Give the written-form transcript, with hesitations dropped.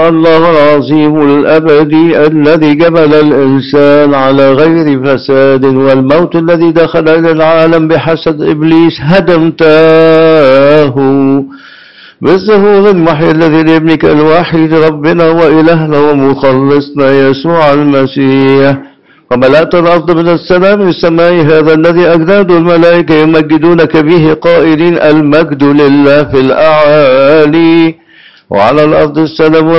الله العظيم الأبدي الذي جبل الإنسان على غير فساد، والموت الذي دخل إلى العالم بحسد إبليس هدمته بالظهور المحيي الذي لابنك الوحيد ربنا وإلهنا ومخلصنا يسوع المسيح، وملأت الأرض من السلام السماء هذا الذي أجناد الملائكة يمجدونك به قائلين المجد لله في الأعالي، وعلى الأرض السلام